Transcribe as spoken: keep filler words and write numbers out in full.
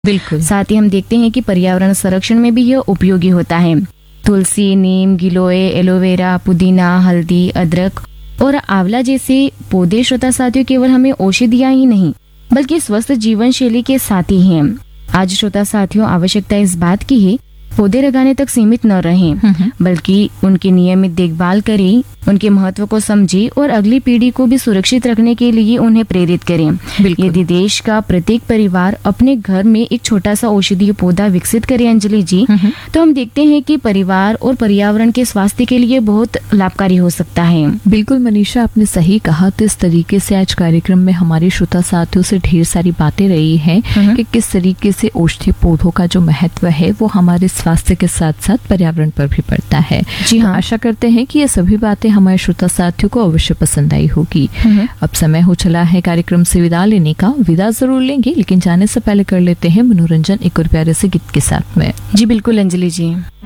बिल्कुल। साथ ही हम देखते हैं कि पर्यावरण संरक्षण में भी यह उपयोगी होता है। तुलसी, नीम, गिलोय, एलोवेरा, पुदीना, हल्दी, अदरक और आंवला जैसे पौधे श्रोता साथियों केवल हमें औषधियां ही नहीं बल्कि स्वस्थ जीवन शैली के साथी हैं। आज श्रोता साथियों, आवश्यकता इस बात की है पौधे लगाने तक सीमित न रहें, बल्कि उनकी नियमित देखभाल करें, उनके महत्व को समझें और अगली पीढ़ी को भी सुरक्षित रखने के लिए उन्हें प्रेरित करें। यदि देश का प्रत्येक परिवार अपने घर में एक छोटा सा औषधीय पौधा विकसित करे अंजलि जी, तो हम देखते हैं कि परिवार और पर्यावरण के स्वास्थ्य के लिए बहुत लाभकारी हो सकता है। बिल्कुल मनीषा, आपने सही कहा। तो इस तरीके से आज कार्यक्रम में हमारे श्रोता साथियों से ढेर सारी बातें रही हैं कि किस तरीके से औषधीय पौधों का जो महत्व है वो हमारे स्वास्थ्य के साथ साथ पर्यावरण पर भी पड़ता है। जी हाँ। आशा करते हैं कि ये सभी बातें हमारे श्रोता साथियों को अवश्य पसंद आई होगी। अब समय हो चला है कार्यक्रम से विदा लेने का। विदा जरूर लेंगे, लेकिन जाने से पहले कर लेते हैं मनोरंजन एक और प्यारे से गीत के साथ में। जी बिल्कुल अंजलि जी।